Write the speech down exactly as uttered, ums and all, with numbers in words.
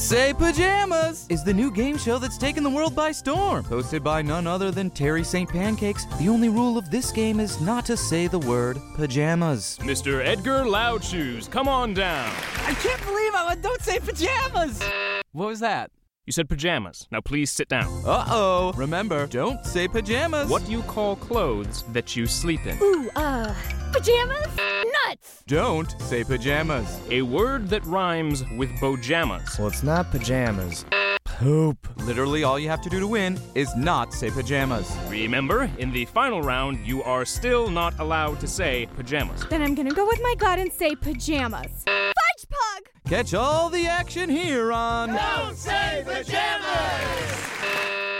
Say Pajamas is the new game show that's taken the world by storm. Hosted by none other than Terry Saint Pancakes. The only rule of this game is not to say the word pajamas. Mister Edgar Loudshoes, come on down. I can't believe I don't say pajamas. What was that? You said pajamas. Now please sit down. Uh-oh. Remember, don't say pajamas. What do you call clothes that you sleep in? Ooh, uh, pajamas? Nuts! Don't say pajamas. A word that rhymes with bojamas. Well, it's not pajamas. Poop. Literally all you have to do to win is not say pajamas. Remember, in the final round, you are still not allowed to say pajamas. Then I'm gonna go with my gut and say pajamas. Fudge Pug! Catch all the action here on Don't Say Pajamas!